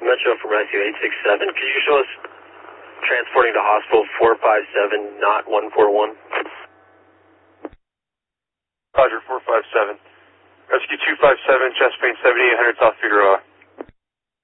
Metro from Rescue 867. Could you show us transporting to hospital 457, not 141? Roger, 457. Rescue 257, chest pain 7800 South Figueroa.